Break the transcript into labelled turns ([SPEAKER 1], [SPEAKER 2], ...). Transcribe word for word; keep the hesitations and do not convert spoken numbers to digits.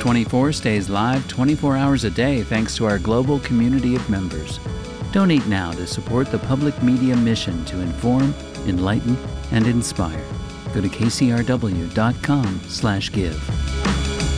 [SPEAKER 1] twenty-four stays live twenty-four hours a day thanks to our global community of members. Donate now to support the public media mission to inform, enlighten, and inspire. Go to k c r w dot com slash give.